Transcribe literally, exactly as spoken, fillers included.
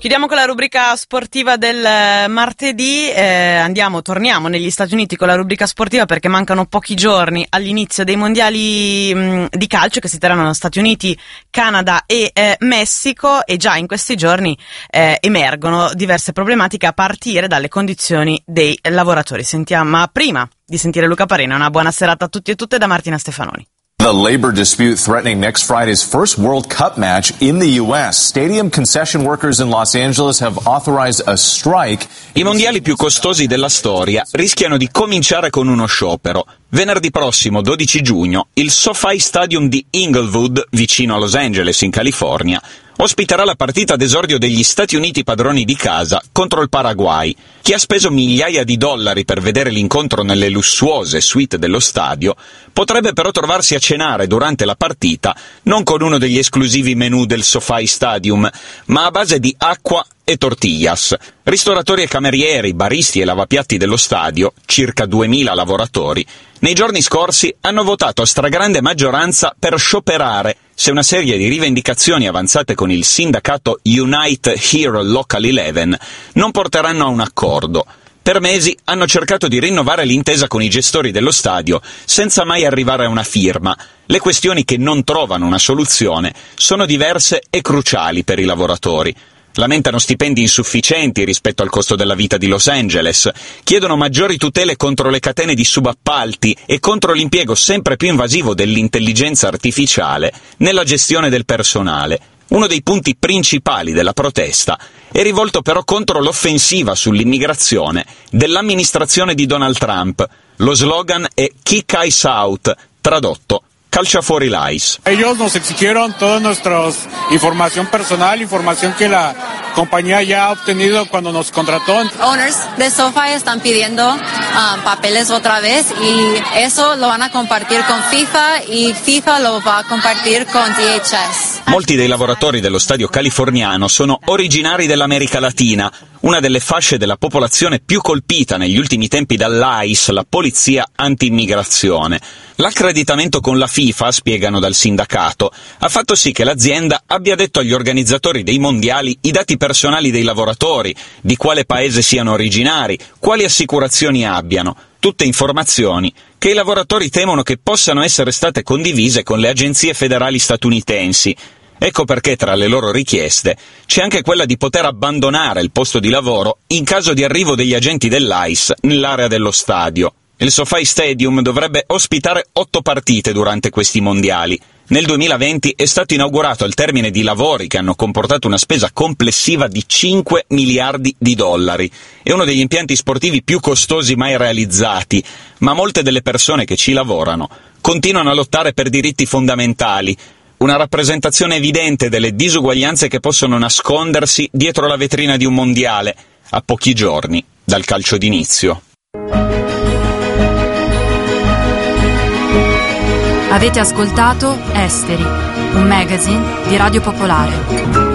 Chiudiamo con la rubrica sportiva del martedì, eh, andiamo, torniamo negli Stati Uniti con la rubrica sportiva perché mancano pochi giorni all'inizio dei mondiali mh, di calcio che si terranno negli Stati Uniti, Canada e eh, Messico, e già in questi giorni eh, emergono diverse problematiche a partire dalle condizioni dei lavoratori. Sentiamo, ma prima di sentire Luca Parena, una buona serata a tutti e tutte da Martina Stefanoni. The labor dispute threatening next Friday's first World Cup match in the U S. Stadium concession workers in Los Angeles have authorized a strike. I mondiali più costosi della storia rischiano di cominciare con uno sciopero. Venerdì prossimo, dodici giugno, il SoFi Stadium di Inglewood, vicino a Los Angeles, in California, ospiterà la partita d'esordio degli Stati Uniti padroni di casa contro il Paraguay. Chi ha speso migliaia di dollari per vedere l'incontro nelle lussuose suite dello stadio potrebbe però trovarsi a cenare durante la partita non con uno degli esclusivi menù del SoFi Stadium, ma a base di acqua e tortillas. Ristoratori e camerieri, baristi e lavapiatti dello stadio, circa duemila lavoratori, nei giorni scorsi hanno votato a stragrande maggioranza per scioperare se una serie di rivendicazioni avanzate con il sindacato Unite Here Local eleven non porteranno a un accordo. Per mesi hanno cercato di rinnovare l'intesa con i gestori dello stadio senza mai arrivare a una firma. Le questioni che non trovano una soluzione sono diverse e cruciali per i lavoratori. Lamentano stipendi insufficienti rispetto al costo della vita di Los Angeles, chiedono maggiori tutele contro le catene di subappalti e contro l'impiego sempre più invasivo dell'intelligenza artificiale nella gestione del personale. Uno dei punti principali della protesta è rivolto però contro l'offensiva sull'immigrazione dell'amministrazione di Donald Trump. Lo slogan è Kick Ice Out, tradotto calcia fuori l'Ice. Ellos nos exigieron toda nuestra información personal, información que la compañía ya ha obtenido cuando nos contrató. Owners de SoFi están pidiendo um, papeles otra vez y eso lo van a compartir con FIFA y FIFA lo va a compartir con D H S. Molti dei lavoratori dello stadio californiano sono originari dell'America Latina, una delle fasce della popolazione più colpita negli ultimi tempi dall'I C E, la polizia anti-immigrazione. L'accreditamento con la FIFA, spiegano dal sindacato, ha fatto sì che l'azienda abbia detto agli organizzatori dei mondiali i dati personali dei lavoratori, di quale paese siano originari, quali assicurazioni abbiano, tutte informazioni che i lavoratori temono che possano essere state condivise con le agenzie federali statunitensi. Ecco perché tra le loro richieste c'è anche quella di poter abbandonare il posto di lavoro in caso di arrivo degli agenti dell'I C E nell'area dello stadio. Il SoFi Stadium dovrebbe ospitare otto partite durante questi mondiali. Nel duemilaventi è stato inaugurato al termine di lavori che hanno comportato una spesa complessiva di cinque miliardi di dollari. È uno degli impianti sportivi più costosi mai realizzati, ma molte delle persone che ci lavorano continuano a lottare per diritti fondamentali, una rappresentazione evidente delle disuguaglianze che possono nascondersi dietro la vetrina di un mondiale, a pochi giorni dal calcio d'inizio. Avete ascoltato Esteri, un magazine di Radio Popolare.